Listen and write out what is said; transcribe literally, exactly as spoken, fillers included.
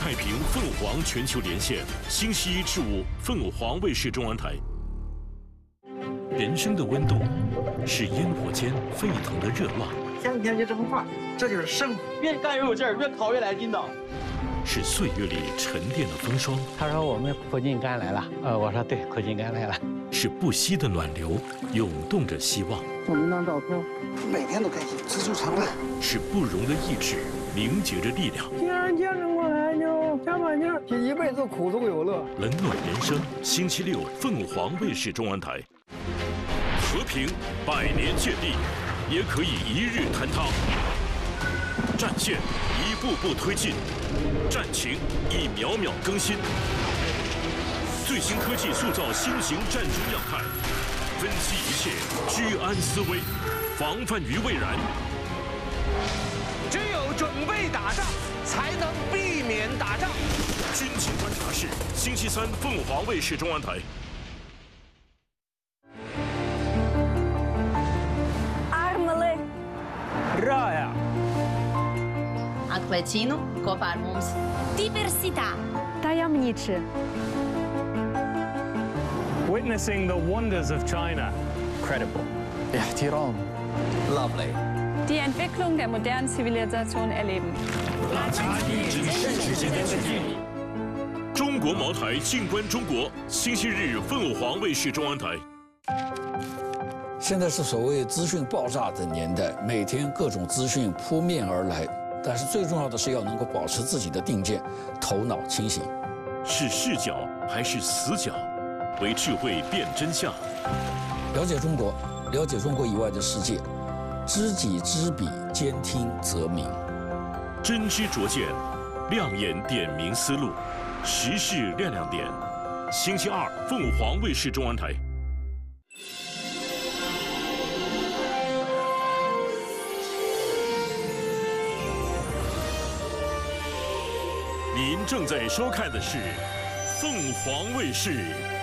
太平凤凰全球连线，星期一至五凤凰卫视中文台。人生的温度是烟火间沸腾的热浪， 天天就这么画，这就是生活。 越干越有劲儿，越烤越来劲道。 是岁月里沉淀的风霜。 他说我们苦尽甘来了，呃，我说对，苦尽甘来了。 是不息的暖流，涌动着希望。 送您张照片，每天都开心，知足常乐。 是不容的意志，凝结着力量。 既然坚持过来，就加把劲儿，一辈子苦中有乐。 冷暖人生，星期六凤凰卫视中文台。和平百年建立，也可以一日坍塌。战线一步步推进，战情一秒秒更新。最新科技塑造新型战术样态，分析一切，居安思危，防范于未然。 只有准备打仗，才能避免打仗。 军情观察室，星期三凤凰卫视中文台。 Armele. Raja. Atklēķinu kopā ar mums. Diversitā. Tajemniczy. Witnessing the wonders of China. Credible. احترام. Lovely. Die Entwicklung der modernen Zivilisation erleben. 中国茅台静观中国，星期日凤凰卫视中文台。 现在是所谓资讯爆炸的年代，每天各种资讯扑面而来，但是最重要的是要能够保持自己的定见，头脑清醒。 是视角还是死角？为智慧辨真相。 了解中国，了解中国以外的世界，知己知彼，兼听则明。 真知灼见，亮眼点明思路，时事亮亮点。星期二，凤凰卫视中文台。您正在收看的是凤凰卫视。